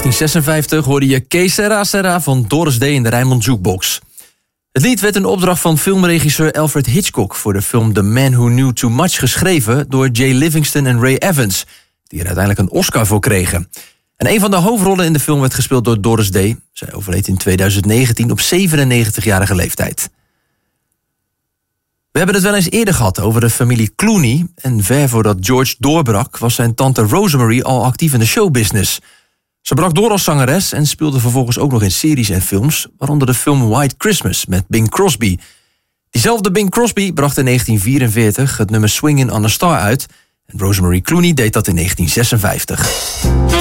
1956 hoorde je Que Sera Sera van Doris Day in de Rijnmond Jukebox. Het lied werd een opdracht van filmregisseur Alfred Hitchcock voor de film The Man Who Knew Too Much geschreven door Jay Livingston en Ray Evans, die er uiteindelijk een Oscar voor kregen. En een van de hoofdrollen in de film werd gespeeld door Doris Day. Zij overleed in 2019 op 97-jarige leeftijd. We hebben het wel eens eerder gehad over de familie Clooney. En ver voordat George doorbrak was zijn tante Rosemary al actief in de showbusiness. Ze brak door als zangeres en speelde vervolgens ook nog in series en films, waaronder de film White Christmas met Bing Crosby. Diezelfde Bing Crosby bracht in 1944 het nummer Swingin' on a Star uit. En Rosemary Clooney deed dat in 1956.